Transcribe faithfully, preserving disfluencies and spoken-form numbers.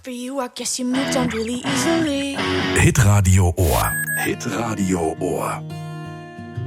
For you, I guess you moved on really easily. Hitradio Ohr. Hitradio Ohr.